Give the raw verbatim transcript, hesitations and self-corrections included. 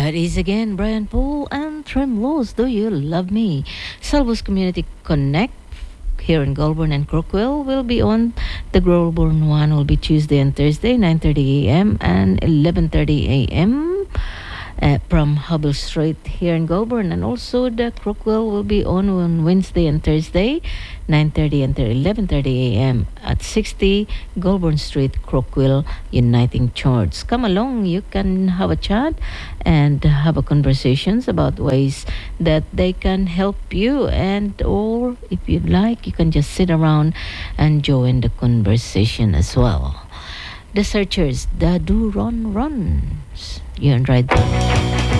That is again Brian Paul and Tremlos, Do You Love Me? Salvos Community Connect here in Goulburn and Crookwell will be on. The Goulburn one will be Tuesday and Thursday, nine thirty a.m. and eleven thirty a.m. Uh, from Hubble Street here in Goulburn, and also the Crookwell will be on on Wednesday and Thursday, nine thirty and eleven thirty a.m. at sixty Goulburn Street, Crookwell Uniting Church. Come along, you can have a chat and have a conversations about ways that they can help you, and or if you'd like, you can just sit around and join the conversation as well. The Searchers, the Do Run Runs. You're right there.